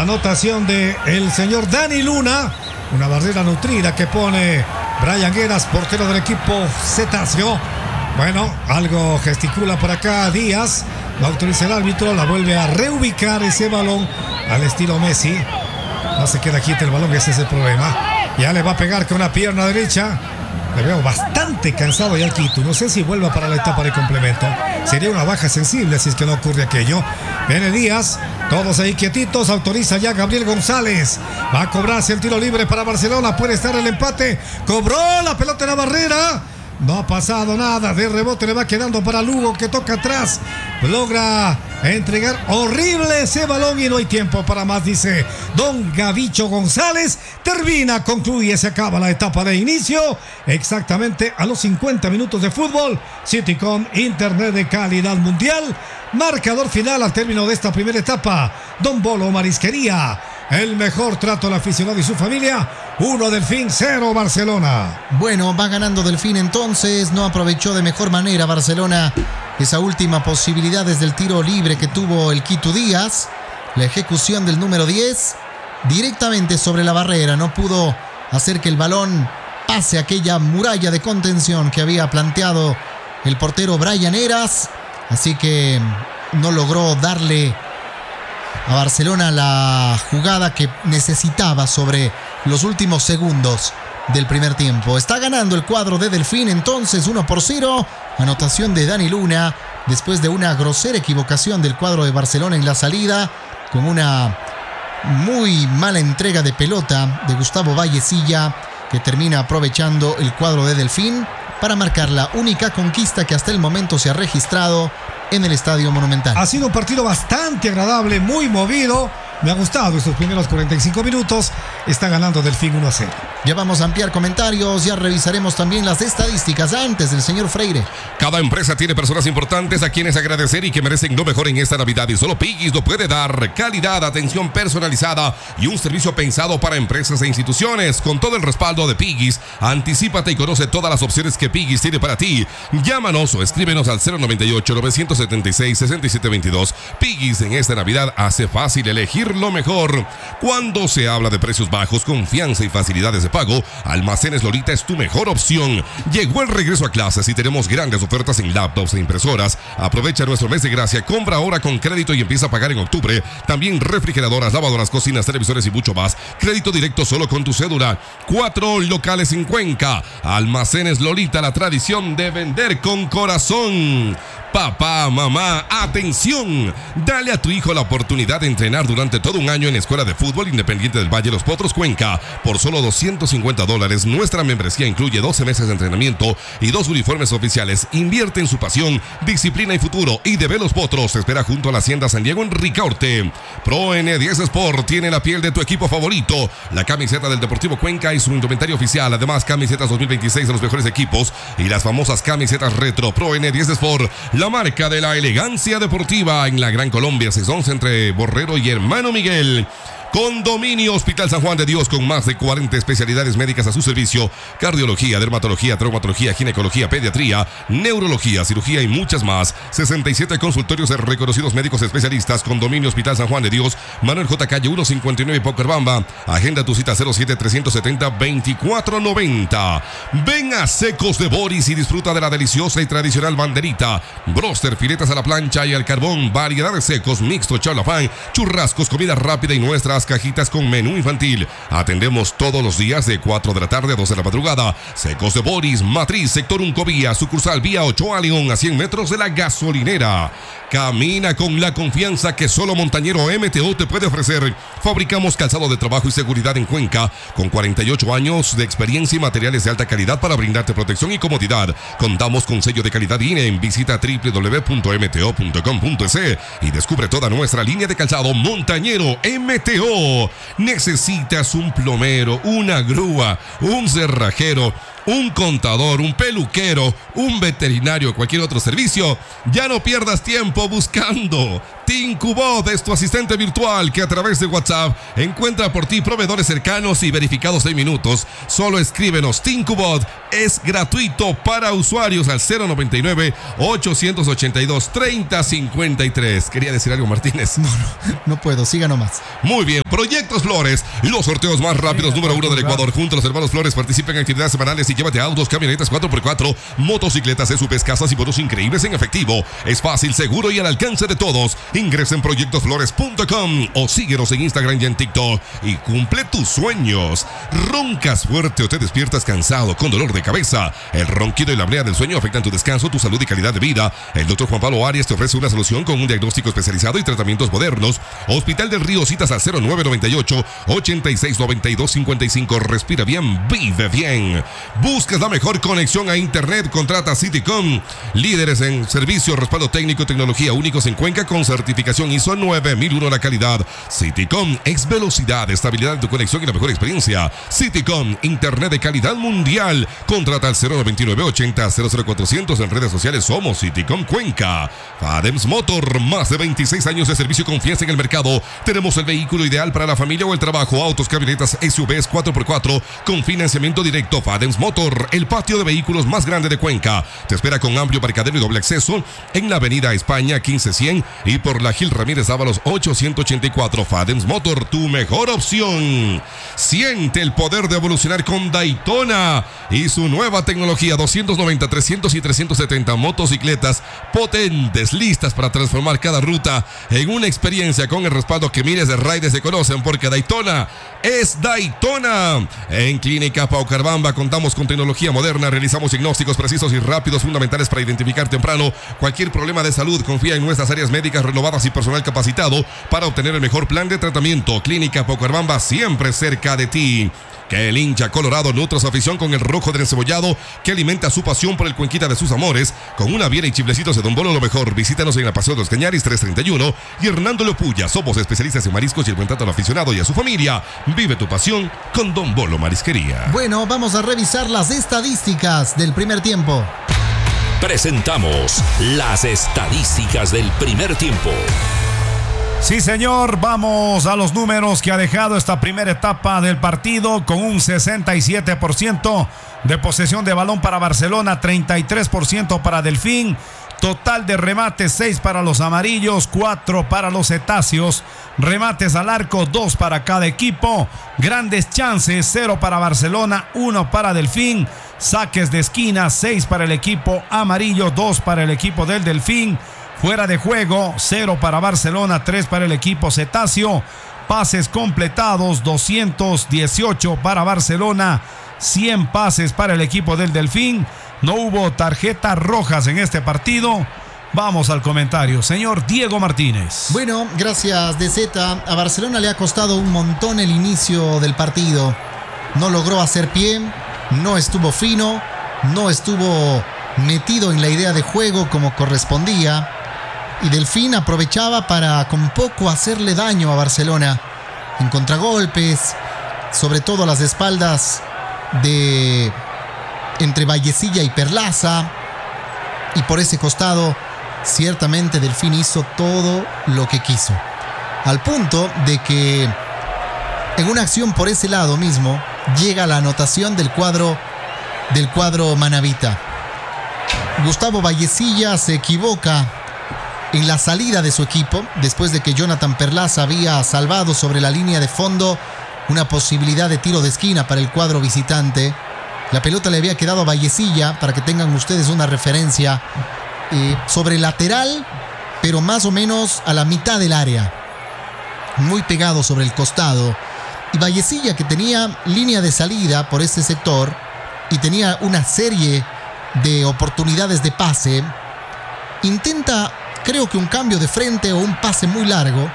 anotación de el señor Dani Luna. Una barrera nutrida que pone Brian Heras, portero del equipo cetáceo. Bueno, algo gesticula por acá Díaz. La autoriza el árbitro, la vuelve a reubicar ese balón al estilo Messi. No se queda quieto el balón, ese es el problema. Ya le va a pegar con una pierna derecha. Le veo bastante cansado ya al Quito. No sé si vuelva para la etapa de complemento. Sería una baja sensible si es que no ocurre aquello. Viene Díaz. Todos ahí quietitos. Autoriza ya Gabriel González. Va a cobrarse el tiro libre para Barcelona. Puede estar el empate. Cobró la pelota en la barrera. No ha pasado nada. De rebote le va quedando para Lugo, que toca atrás. Logra entregar horrible ese balón y no hay tiempo para más, dice don Gavicho González. Termina, concluye, se acaba la etapa de inicio. Exactamente a los 50 minutos de fútbol. Citycom, internet de calidad mundial. Marcador final al término de esta primera etapa. Don Bolo Marisquería. El mejor trato al aficionado y su familia. 1 Delfín, 0 Barcelona. Bueno, va ganando Delfín entonces. No aprovechó de mejor manera Barcelona esa última posibilidad desde el tiro libre que tuvo el Quito Díaz. La ejecución del número 10 directamente sobre la barrera. No pudo hacer que el balón pase aquella muralla de contención que había planteado el portero Brian Heras. Así que no logró darle a Barcelona la jugada que necesitaba sobre los últimos segundos del primer tiempo. Está ganando el cuadro de Delfín entonces 1-0. Anotación de Dani Luna después de una grosera equivocación del cuadro de Barcelona en la salida, con una muy mala entrega de pelota de Gustavo Vallecilla, que termina aprovechando el cuadro de Delfín para marcar la única conquista que hasta el momento se ha registrado en el Estadio Monumental. Ha sido un partido bastante agradable, muy movido. Me ha gustado estos primeros 45 minutos. Está ganando Delfín 1-0. Ya vamos a ampliar comentarios, ya revisaremos también las estadísticas antes del señor Freire. Cada empresa tiene personas importantes a quienes agradecer y que merecen lo mejor en esta Navidad, y solo Piggy's lo puede dar. Calidad, atención personalizada y un servicio pensado para empresas e instituciones. Con todo el respaldo de Piggy's, anticípate y conoce todas las opciones que Piggy's tiene para ti. Llámanos o escríbenos al 098-976-6722. Piggy's en esta Navidad hace fácil elegir lo mejor. Cuando se habla de precios bajos, confianza y facilidades de pago, Almacenes Lolita es tu mejor opción. Llegó el regreso a clases y tenemos grandes ofertas en laptops e impresoras. Aprovecha nuestro mes de gracia, compra ahora con crédito y empieza a pagar en octubre. También refrigeradoras, lavadoras, cocinas, televisores y mucho más. Crédito directo solo con tu cédula. 4 locales en Cuenca. Almacenes Lolita, la tradición de vender con corazón. Papá, mamá, atención. Dale a tu hijo la oportunidad de entrenar durante todo un año en la Escuela de Fútbol Independiente del Valle Los Potros, Cuenca. Por solo $250, nuestra membresía incluye 12 meses de entrenamiento y 2 uniformes oficiales. Invierte en su pasión, disciplina y futuro. Y de Los Potros te espera junto a la Hacienda San Diego en Ricaurte. Pro N10 Sport tiene la piel de tu equipo favorito. La camiseta del Deportivo Cuenca y su indumentario oficial. Además, camisetas 2026 de los mejores equipos y las famosas camisetas retro. Pro N10 Sport, la marca de la elegancia deportiva en la Gran Colombia, 611 entre Borrero y Hermano Miguel. Condominio Hospital San Juan de Dios, con más de 40 especialidades médicas a su servicio: cardiología, dermatología, traumatología, ginecología, pediatría, neurología, cirugía y muchas más. 67 consultorios de reconocidos médicos especialistas. Condominio Hospital San Juan de Dios, Manuel J. Calle 159, Pokerbamba. Agenda tu cita 07-370-2490. Ven a Secos de Boris y disfruta de la deliciosa y tradicional banderita, broster, filetas a la plancha y al carbón, variedad de secos, mixto, chaulafán, churrascos, comida rápida y nuestras cajitas con menú infantil. Atendemos todos los días de 4 de la tarde a 2 de la madrugada. Secos de Boris, Matriz, Sector Uncovía, sucursal Vía Ochoa León, a 100 metros de la gasolinera. Camina con la confianza que solo Montañero MTO te puede ofrecer. Fabricamos calzado de trabajo y seguridad en Cuenca, con 48 años de experiencia y materiales de alta calidad para brindarte protección y comodidad. Contamos con sello de calidad INE. Visita www.mto.com.es y descubre toda nuestra línea de calzado Montañero MTO. ¿Necesitas un plomero, una grúa, un cerrajero, un contador, un peluquero, un veterinario o cualquier otro servicio? Ya no pierdas tiempo buscando. Tincubot es tu asistente virtual que a través de WhatsApp encuentra por ti proveedores cercanos y verificados en minutos. Solo escríbenos. Tincubot es gratuito para usuarios al 099-882-3053. Quería decir algo, Martínez. No puedo, siga nomás. Muy bien, Proyectos Flores, los sorteos más rápidos número 1 del Ecuador. Junto a los hermanos Flores participa en actividades semanales y llévate autos, camionetas 4x4, motocicletas, SUVs, casas y bonos increíbles en efectivo. Es fácil, seguro y al alcance de todos. Ingresa en proyectosflores.com o síguenos en Instagram y en TikTok y cumple tus sueños. ¿Roncas fuerte o te despiertas cansado con dolor de cabeza? El ronquido y la apnea del sueño afectan tu descanso, tu salud y calidad de vida. El Dr. Juan Pablo Arias te ofrece una solución con un diagnóstico especializado y tratamientos modernos. Hospital del Río, citas al 0998-869255. Respira bien, vive bien. Buscas la mejor conexión a internet, contrata Citycom. Líderes en servicio, respaldo técnico y tecnología únicos en Cuenca con certificación ISO 9001. La calidad. Citycom es velocidad, estabilidad de tu conexión y la mejor experiencia. Citycom, internet de calidad mundial. Contrata al 099-80-00400. En redes sociales somos Citycom Cuenca. Fadems Motor, más de 26 años de servicio y confianza en el mercado. Tenemos el vehículo ideal para la familia o el trabajo. Autos, camionetas, SUVs 4x4 con financiamiento directo. Fadems Motor, el patio de vehículos más grande de Cuenca. Te espera con amplio parqueadero y doble acceso en la avenida España 1500 y por la Gil Ramírez Ábalos 884. Fadems Motor, tu mejor opción. Siente el poder de evolucionar con Daytona y su nueva tecnología. 290, 300 y 370 motocicletas potentes, listas para transformar cada ruta en una experiencia con el respaldo que miles de riders se conocen, porque Daytona es Daytona. En Clínica Paucarbamba contamos con tecnología moderna, realizamos diagnósticos precisos y rápidos fundamentales para identificar temprano cualquier problema de salud. Confía en nuestras áreas médicas renovadas y personal capacitado para obtener el mejor plan de tratamiento. Clínica Paucarbamba, siempre cerca de ti. Que el hincha colorado nutra su afición con el rojo del encebollado, que alimenta su pasión por el Cuenquita de sus amores, con una biela y chiflecitos de Don Bolo lo mejor. Visítanos en la Paseo de los Cañaris 331 y Hernando Lopuya. Somos especialistas en mariscos y el buen trato al aficionado y a su familia. Vive tu pasión con Don Bolo Marisquería. Bueno, vamos a revisar las estadísticas del primer tiempo. Presentamos las estadísticas del primer tiempo. Sí, señor, vamos a los números que ha dejado esta primera etapa del partido, con un 67% de posesión de balón para Barcelona, 33% para Delfín. Total de remates, 6 para los amarillos, 4 para los cetáceos. Remates al arco, 2 para cada equipo. Grandes chances, 0 para Barcelona, 1 para Delfín. Saques de esquina, 6 para el equipo amarillo, 2 para el equipo del Delfín. Fuera de juego, 0 para Barcelona, 3 para el equipo cetáceo. Pases completados, 218 para Barcelona, 100 pases para el equipo del Delfín. No hubo tarjetas rojas en este partido. Vamos al comentario, señor Diego Martínez. Bueno, gracias DZ. A Barcelona le ha costado un montón el inicio del partido. No logró hacer pie, no estuvo fino, no estuvo metido en la idea de juego como correspondía. Y Delfín aprovechaba para con poco hacerle daño a Barcelona en contragolpes, sobre todo a las espaldas de entre Vallecilla y Perlaza. Y por ese costado, ciertamente Delfín hizo todo lo que quiso. Al punto de que en una acción por ese lado mismo llega la anotación del cuadro manabita. Gustavo Vallecilla se equivoca en la salida de su equipo, después de que Jonathan Perlaza había salvado sobre la línea de fondo una posibilidad de tiro de esquina para el cuadro visitante. La pelota le había quedado a Vallecilla, para que tengan ustedes una referencia, sobre el lateral, pero más o menos a la mitad del área, muy pegado sobre el costado. Y Vallecilla, que tenía línea de salida por ese sector y tenía una serie de oportunidades de pase, intenta, creo que un cambio de frente o un pase muy largo,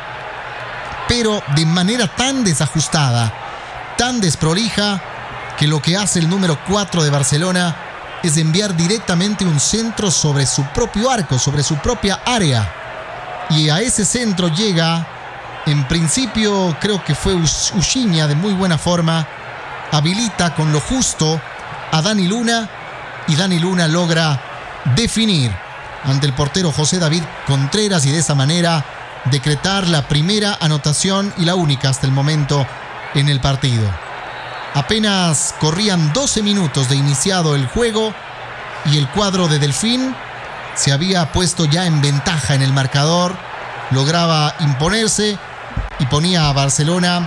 pero de manera tan desajustada, tan desprolija, que lo que hace el número 4 de Barcelona es enviar directamente un centro sobre su propio arco, sobre su propia área. Y a ese centro llega, en principio creo que fue Uchiña, de muy buena forma, habilita con lo justo a Dani Luna, y Dani Luna logra definir ante el portero José David Contreras, y de esa manera decretar la primera anotación y la única hasta el momento en el partido. Apenas corrían 12 minutos de iniciado el juego y el cuadro de Delfín se había puesto ya en ventaja en el marcador, lograba imponerse y ponía a Barcelona